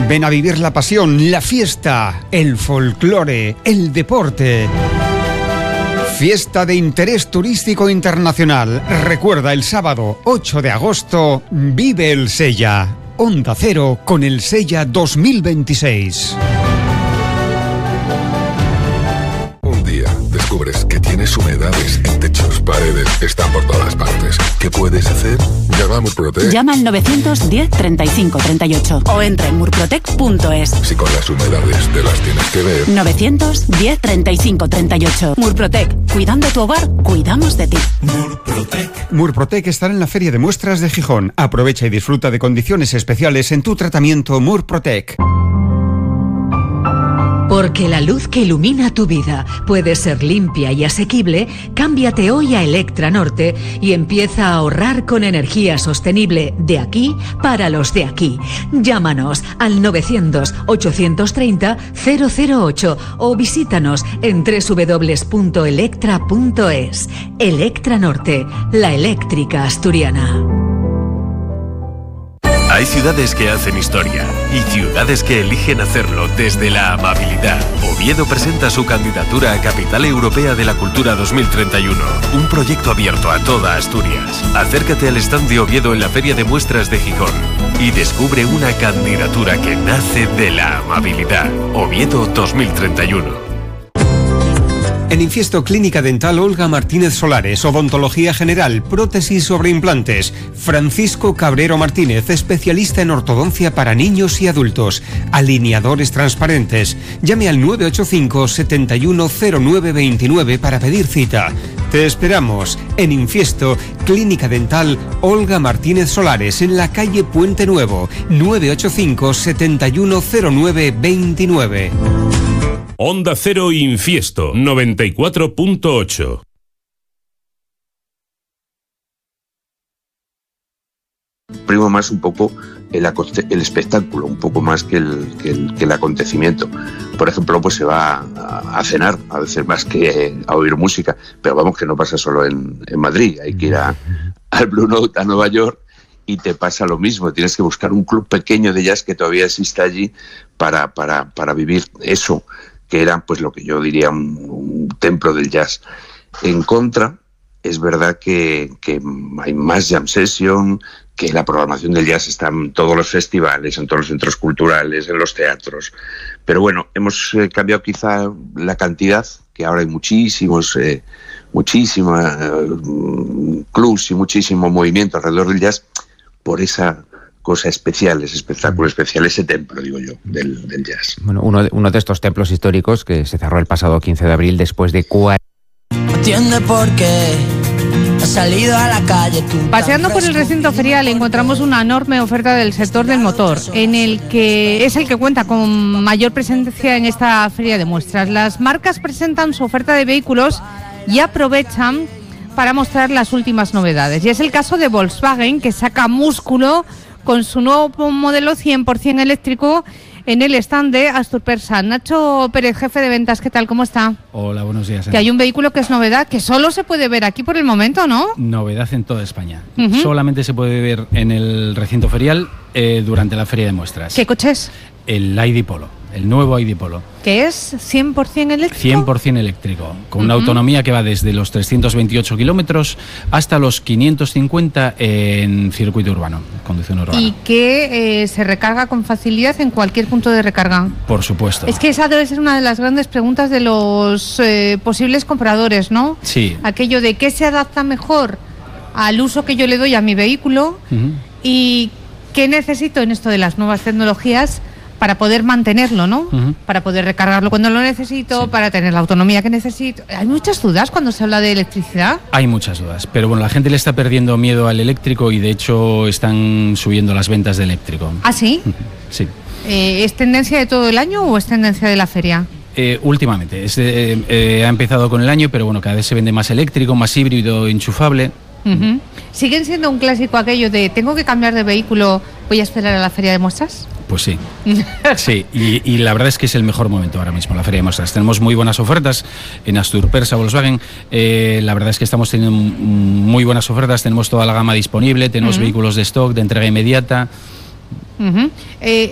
Ven a vivir la pasión, la fiesta, el folclore, el deporte. Fiesta de interés turístico internacional. Recuerda, el sábado 8 de agosto, vive el Sella. Onda Cero con el Sella 2026. Un día descubres que tienes humedades en techos, paredes, están por todas partes. ¿Qué puedes hacer? Llama a Murprotec. Llama al 910 35 38 o entra en murprotec.es. Si con las humedades te las tienes que ver. 910 35 38. Murprotec. Cuidando tu hogar, cuidamos de ti. Murprotec. Murprotec estará en la Feria de Muestras de Gijón. Aprovecha y disfruta de condiciones especiales en tu tratamiento Murprotec. Porque la luz que ilumina tu vida puede ser limpia y asequible, cámbiate hoy a Electra Norte y empieza a ahorrar con energía sostenible de aquí para los de aquí. Llámanos al 900-830-008 o visítanos en www.electra.es. Electra Norte, la eléctrica asturiana. Hay ciudades que hacen historia y ciudades que eligen hacerlo desde la amabilidad. Oviedo presenta su candidatura a Capital Europea de la Cultura 2031, un proyecto abierto a toda Asturias. Acércate al stand de Oviedo en la Feria de Muestras de Gijón y descubre una candidatura que nace de la amabilidad. Oviedo 2031. En Infiesto Clínica Dental Olga Martínez Solares, odontología general, prótesis sobre implantes. Francisco Cabrero Martínez, especialista en ortodoncia para niños y adultos. Alineadores transparentes. Llame al 985 710929 para pedir cita. Te esperamos en Infiesto Clínica Dental Olga Martínez Solares, en la calle Puente Nuevo, 985 710929. Onda Cero Infiesto 94.8. Primo más un poco el espectáculo, un poco más que el acontecimiento. Por ejemplo, pues se va a cenar, a veces más que a oír música, pero vamos, que no pasa solo en Madrid, hay que ir al Blue Note a Nueva York y te pasa lo mismo, tienes que buscar un club pequeño de jazz que todavía existe allí para vivir eso, que era pues lo que yo diría un templo del jazz. En contra, es verdad que hay más jam session, que la programación del jazz está en todos los festivales, en todos los centros culturales, en los teatros. Pero bueno, hemos cambiado quizá la cantidad, que ahora hay muchísimos clubs y muchísimo movimiento alrededor del jazz, por esa cosa especial, ese espectáculo especial, ese templo, digo yo, del jazz. Bueno, uno de estos templos históricos que se cerró el pasado 15 de abril después de Atiende porque ha salido a la calle. Paseando por el recinto ferial encontramos una enorme oferta del sector del motor, en el que es el que cuenta con mayor presencia en esta feria de muestras. Las marcas presentan su oferta de vehículos y aprovechan para mostrar las últimas novedades. Y es el caso de Volkswagen, que saca músculo con su nuevo modelo 100% eléctrico en el stand de Astur Persa. Nacho Pérez, jefe de ventas, ¿qué tal? ¿Cómo está? Hola, buenos días. Que hay un vehículo que es novedad, que solo se puede ver aquí por el momento, ¿no? Novedad en toda España. Solamente se puede ver en el recinto ferial durante la feria de muestras. ¿Qué coche es? El ID Polo, el nuevo ID Polo. ¿Que es 100% eléctrico? 100% eléctrico, con una autonomía que va desde los 328 kilómetros hasta los 550 en circuito urbano, conducción urbana. Y que se recarga con facilidad en cualquier punto de recarga. Por supuesto. Es que esa debe ser una de las grandes preguntas de los posibles compradores, ¿no? Sí. Aquello de qué se adapta mejor al uso que yo le doy a mi vehículo y qué necesito en esto de las nuevas tecnologías para poder mantenerlo, ¿no? Para poder recargarlo cuando lo necesito, para tener la autonomía que necesito. Hay muchas dudas cuando se habla de electricidad. Hay muchas dudas, pero bueno, la gente le está perdiendo miedo al eléctrico y de hecho están subiendo las ventas de eléctrico. ¿Ah, sí? Sí. ¿Es tendencia de todo el año o es tendencia de la feria? Últimamente. Ha empezado con el año, pero bueno, cada vez se vende más eléctrico, más híbrido, enchufable. ¿Siguen siendo un clásico aquello de tengo que cambiar de vehículo, voy a esperar a la feria de muestras? Pues sí, sí, y la verdad es que es el mejor momento ahora mismo, la feria de muestras. Tenemos muy buenas ofertas en Astur Persa, Volkswagen. La verdad es que estamos teniendo muy buenas ofertas, tenemos toda la gama disponible, tenemos vehículos de stock, de entrega inmediata.